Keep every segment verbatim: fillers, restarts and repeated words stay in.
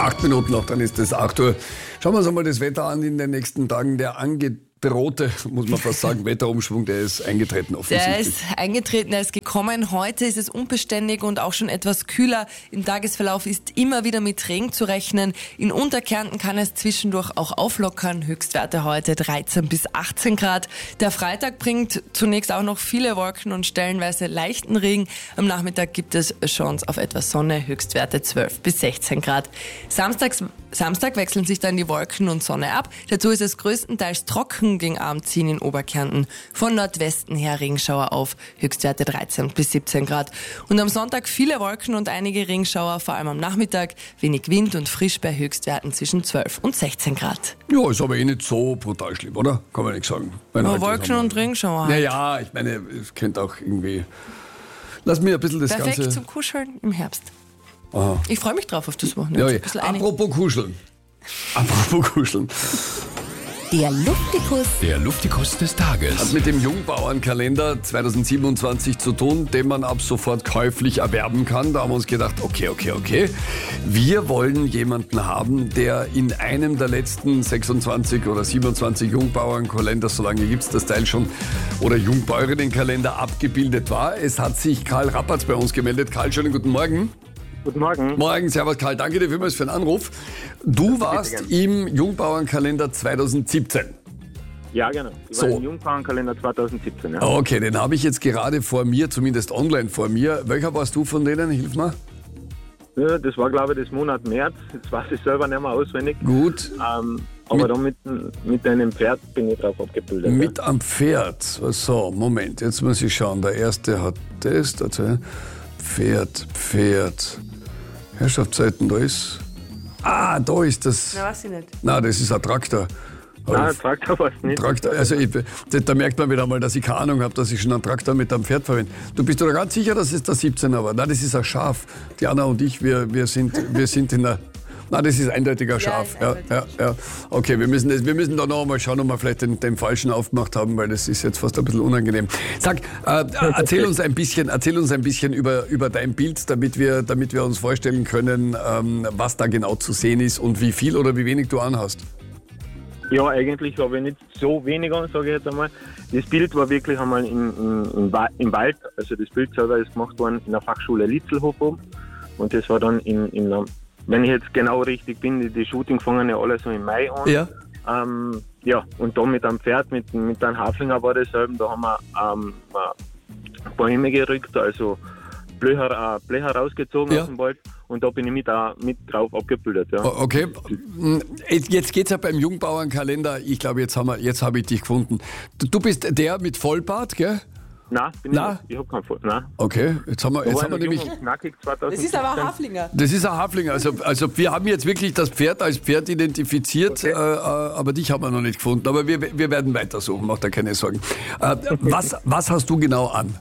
Acht Minuten noch, dann ist es acht Uhr. Schauen wir uns einmal das Wetter an in den nächsten Tagen. Der angedrohte, muss man fast sagen, Wetterumschwung, der ist eingetreten offensichtlich. Der ist eingetreten, er ist gekommen. Heute ist es unbeständig und auch schon etwas kühler. Im Tagesverlauf ist immer wieder mit Regen zu rechnen. In Unterkärnten kann es zwischendurch auch auflockern. Höchstwerte heute dreizehn bis achtzehn Grad. Der Freitag bringt zunächst auch noch viele Wolken und stellenweise leichten Regen. Am Nachmittag gibt es Chance auf etwas Sonne. Höchstwerte zwölf bis sechzehn Grad. Samstags, Samstag wechseln sich dann die Wolken und Sonne ab. Dazu ist es größtenteils trocken. Gegen Abend ziehen in Oberkärnten von Nordwesten her Regenschauer auf. Höchstwerte dreizehn bis siebzehn Grad. Und am Sonntag viele Wolken und einige Regenschauer, vor allem am Nachmittag. Wenig Wind und frisch bei Höchstwerten zwischen zwölf und sechzehn Grad. Ja, ist aber eh nicht so brutal schlimm, oder? Kann man nicht sagen. Nur Wolken und Regenschauer. Naja, ich meine, es könnte auch irgendwie... Lass mir ein bisschen das Perfekt Ganze... zum Kuscheln im Herbst. Aha. Ich freue mich drauf auf das Wochenende. Ja, ja. Apropos Kuscheln. Apropos Kuscheln. Der Luftikus. Der Luftikus des Tages. Hat mit dem Jungbauernkalender zweitausendsiebenundzwanzig zu tun, den man ab sofort käuflich erwerben kann. Da haben wir uns gedacht, okay, okay, okay. Wir wollen jemanden haben, der in einem der letzten sechsundzwanzig oder siebenundzwanzig Jungbauernkalender, so lange gibt es das Teil schon, oder Jungbäuerinnenkalender abgebildet war. Es hat sich Karl Rappatz bei uns gemeldet. Karl, schönen guten Morgen. Guten Morgen. Morgen, servus Karl, danke dir vielmals für den Anruf. Du warst im Jungbauernkalender zweitausendsiebzehn. Ja, genau. Ich So. war im Jungbauernkalender zweitausendsiebzehn. Ja. Okay, den habe ich jetzt gerade vor mir, zumindest online vor mir. Welcher warst du von denen? Hilf mir. Ja, das war, glaube ich, das Monat März. Jetzt weiß ich selber nicht mehr auswendig. Gut. Ähm, aber da mit, mit einem Pferd bin ich drauf abgebildet. Mit am Pferd. So, Moment, jetzt muss ich schauen. Der erste hat das. Also Pferd, Pferd. Herrschaftszeiten, da ist... Ah, da ist das... Na, weiß ich nicht. Na, das ist ein Traktor. Ja. Nein, Traktor war es nicht. Traktor, also ich, da merkt man wieder mal, dass ich keine Ahnung habe, dass ich schon einen Traktor mit einem Pferd verwende. Du bist doch ganz sicher, dass es der siebzehner war? Nein, das ist ein Schaf. Die Anna und ich, wir, wir, sind, wir sind in der... Nein, das ist eindeutiger Schaf. Ja, ist Ja, ja, ja. Okay, wir müssen, das, wir müssen da noch mal schauen, ob wir vielleicht den, den falschen aufgemacht haben, weil das ist jetzt fast ein bisschen unangenehm. Sag, äh, erzähl uns ein bisschen, erzähl uns ein bisschen über, über dein Bild, damit wir, damit wir uns vorstellen können, ähm, was da genau zu sehen ist und wie viel oder wie wenig du anhast. Ja, eigentlich habe ich nicht so wenig an, sage ich jetzt einmal. Das Bild war wirklich einmal im, im, im, Wa- im Wald. Also das Bild selber ist gemacht worden in der Fachschule Litzelhof oben. Und das war dann in, in einer, wenn ich jetzt genau richtig bin, die, die Shooting fangen ja alle so im Mai an. Ja. Ähm, ja, und da mit einem Pferd, mit, mit einem Haflinger war dasselbe. Da haben wir ähm, Bäume gerückt, also Blecher, äh, Blecher rausgezogen Ja. aus dem Wald. Und da bin ich mit, äh, mit drauf abgebildet. Ja. O- Okay, jetzt geht's ja beim Jungbauernkalender. Ich glaube, jetzt haben wir, jetzt habe ich dich gefunden. Du, du bist der mit Vollbart, gell? Nein, bin Na? ich nicht. Ich habe keinen Voll. Nein. Okay, jetzt haben wir, Da jetzt war haben wir ich noch nämlich... jung und knackig zweitausend. Das ist aber ein Haflinger. Das ist ein Haflinger. Also, also wir haben jetzt wirklich das Pferd als Pferd identifiziert, Okay. äh, aber dich haben wir noch nicht gefunden. Aber wir, wir werden weitersuchen, mach dir keine Sorgen. Äh, was, was hast du genau an?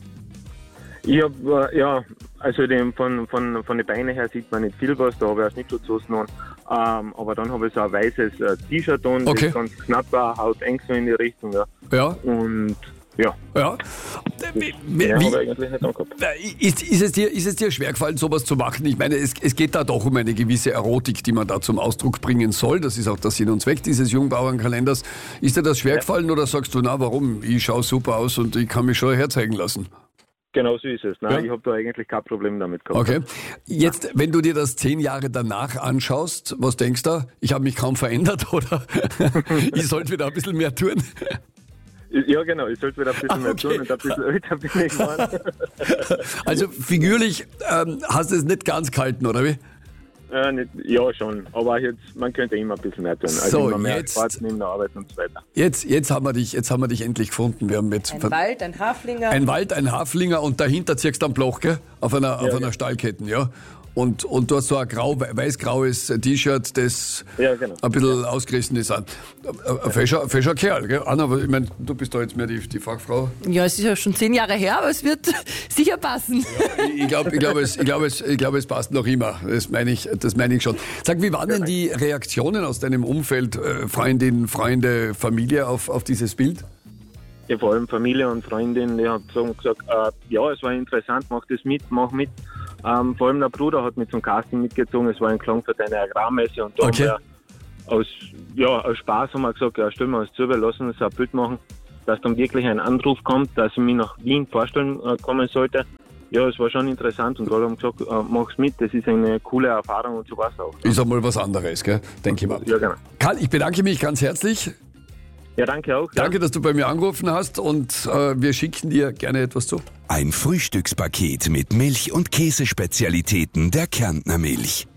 Ich hab, äh, ja, also dem, von, von, von den Beinen her sieht man nicht viel was, da habe ich auch Schnittschutzhosen an. Ähm, aber dann habe ich so ein weißes äh, T-Shirt an, Okay. das ganz knapp war, haut eng so in die Richtung. Ja. Ja, Und ja, ja. Wie, mehr habe ich wie, eigentlich nicht angehabt. ist, ist, es dir, ist es dir schwergefallen, sowas zu machen? Ich meine, es, es geht da doch um eine gewisse Erotik, die man da zum Ausdruck bringen soll. Das ist auch der Sinn und Zweck dieses Jungbauernkalenders. Ist dir das schwergefallen oder sagst du, na warum? Ich schaue super aus und ich kann mich schon herzeigen lassen. Genau so ist es. Nein, Ja. ich habe da eigentlich kein Problem damit gehabt. Okay. Jetzt, wenn du dir das zehn Jahre danach anschaust, was denkst du? Ich habe mich kaum verändert oder ich sollte wieder ein bisschen mehr tun? Ja, genau, ich sollte wieder ein bisschen Ah, mehr okay. tun und ein bisschen älter bin ich geworden. Also figürlich ähm, hast du es nicht ganz gehalten, oder wie? äh, nicht, ja, schon. Aber jetzt, man könnte immer ein bisschen mehr tun. Also So, immer mehr jetzt- Sport neben der Arbeit und so weiter. Jetzt, jetzt, haben wir dich, jetzt haben wir dich endlich gefunden. Wir haben jetzt Ein ver- Wald, ein Haflinger. ein Wald, ein Haflinger und dahinter ziehst du einen Bloch, gell? Auf einer, auf Ja, einer ja. Stahlketten, ja. Und, und du hast so ein grau, weiß-graues T-Shirt, das Ja, genau. ein bisschen ausgerissen ist. Ein ein fescher, fescher Kerl, gell? Anna, aber ich meine, du bist da jetzt mehr die, die Fachfrau. Ja, es ist ja schon zehn Jahre her, aber es wird sicher passen. Ich glaube, ich glaub, es, ich glaub, es, ich glaub, es passt noch immer. Das meine ich, das meine ich schon. Sag, wie waren denn die Reaktionen aus deinem Umfeld, äh, Freundinnen, Freunde, Familie auf, auf dieses Bild? Ja, vor allem Familie und Freundin, die haben so gesagt, äh, ja, es war interessant, mach das mit, mach mit. Ähm, vor allem der Bruder hat mich zum Casting mitgezogen, es war ein Klang für deine Agrarmesse und da Okay. haben wir aus, ja, aus Spaß haben wir gesagt, ja, stellen wir uns zu, wir lassen uns ein Bild machen, dass dann wirklich ein Anruf kommt, dass ich mich nach Wien vorstellen äh, kommen sollte. Ja, es war schon interessant und alle haben gesagt, äh, mach's mit, das ist eine coole Erfahrung und so was auch. Ist einmal was anderes, gell? Denke ich mal. Ja, genau. Karl, ich bedanke mich ganz herzlich. Ja, danke auch. Ja. Danke, dass du bei mir angerufen hast und äh, wir schicken dir gerne etwas zu. Ein Frühstückspaket mit Milch- und Käsespezialitäten der Kärntner Milch.